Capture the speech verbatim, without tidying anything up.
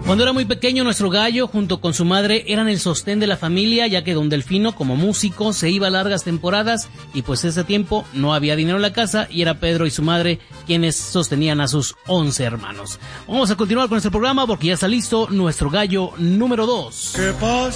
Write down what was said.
Cuando era muy pequeño, nuestro gallo, junto con su madre, eran el sostén de la familia, ya que don Delfino, como músico, se iba a largas temporadas y pues ese tiempo no había dinero en la casa y era Pedro y su madre quienes sostenían a sus once hermanos. Vamos a continuar con este programa porque ya está listo nuestro gallo número dos. ¿Qué pasa?